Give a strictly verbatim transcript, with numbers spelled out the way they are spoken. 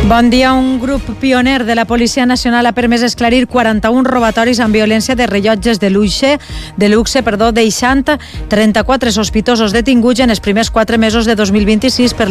Bon dia. Un grup pioner de la Policia Nacional ha permès esclarir quaranta-un robatoris amb violència de rellotges de luxe, de luxe, perdó, deixant trenta-quatre sospitosos detinguts en els primers quatre mesos de dos mil vint-i-sis per